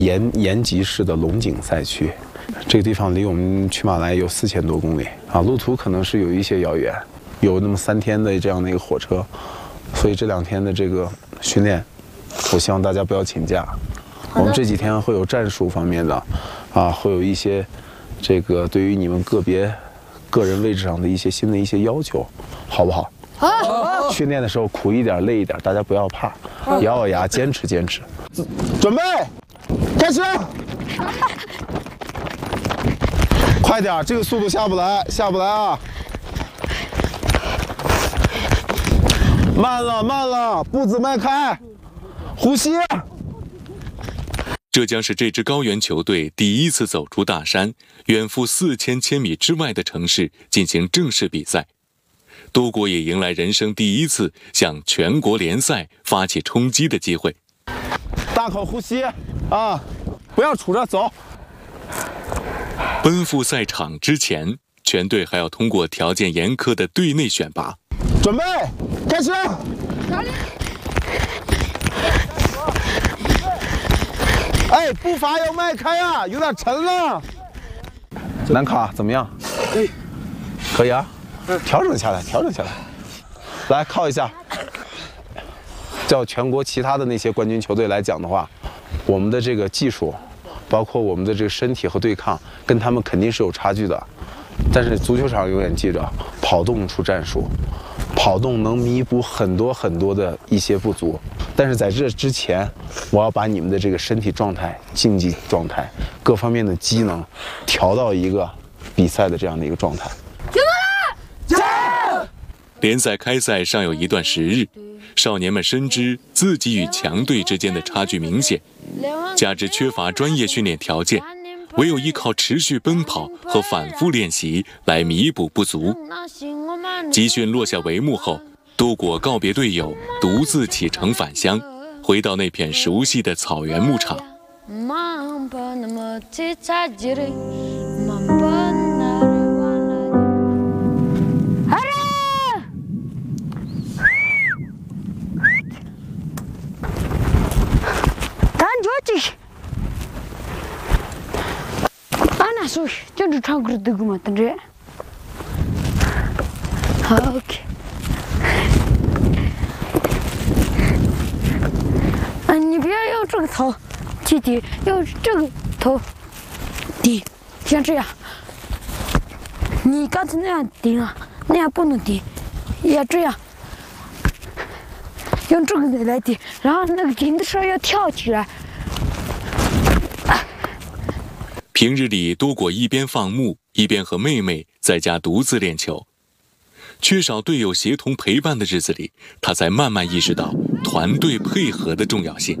延吉市的龙井赛区，这个地方离我们曲马来有4000多公里啊，路途可能是有一些遥远，有那么3天的这样的一个火车，所以这2天的这个训练，我希望大家不要请假。我们这几天会有战术方面的，会有一些这个对于你们个人位置上的一些新的一些要求，好不好？好。训练的时候苦一点累一点，大家不要怕，咬咬牙坚持。准备，开始。快点，这个速度下不来啊！慢了，步子迈开，呼吸。 这将是这支高原球队第一次走出大山，远赴4000千米之外的城市进行正式比赛。多国也迎来人生第一次向全国联赛发起冲击的机会。 大口呼吸啊，不要杵着走。 奔赴赛场之前，全队还要通过条件严苛的队内选拔。 准备，开始。哎，步伐要迈开啊，有点沉了。南卡怎么样？可以啊，调整下来。来靠一下。叫全国其他的那些冠军球队来讲的话，我们的这个技术，包括我们的这个身体和对抗，跟他们肯定是有差距的。但是足球场永远记着，跑动出战术，跑动能弥补很多的一些不足。但是在这之前，我要把你们的这个身体状态、竞技状态各方面的机能调到一个比赛的这样的一个状态。 联赛开赛尚有一段时日，少年们深知自己与强队之间的差距明显，加之缺乏专业训练条件，唯有依靠持续奔跑和反复练习来弥补不足。集训落下帷幕后，多果告别队友，独自启程返乡，回到那片熟悉的草原牧场。 就是唱歌的嘛，等着。好 ，OK。你不要用这个头去顶，用这个头顶，像这样。你刚才那样顶啊，那样不能顶，要这样，用这个来顶，然后那个顶的时候要跳起来。 平日里，多果一边放牧，一边和妹妹在家独自练球。缺少队友协同陪伴的日子里，他才慢慢意识到团队配合的重要性。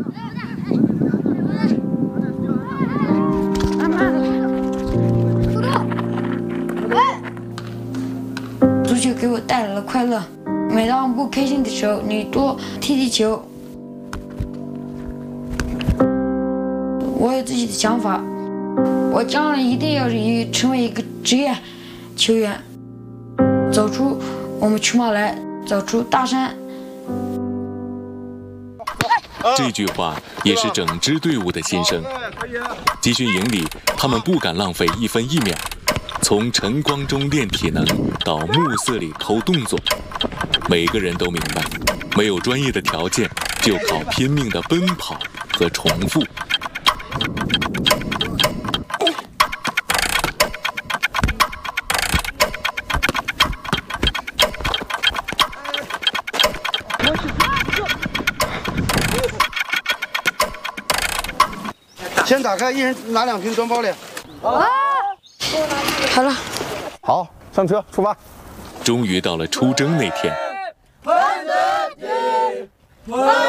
足球给我带来了快乐。每当不开心的时候，你多踢球。我有自己的想法。我将来一定要成为一个职业球员，走出我们曲马来，走出大山。 这句话也是整支队伍的心声。集训营里，他们不敢浪费1分1秒，从晨光中练体能到暮色里偷动作，每个人都明白，没有专业的条件，就靠拼命的奔跑和重复。 先打开，一人拿2瓶装包里。 好了， 好，上车出发。 终于到了出征那天。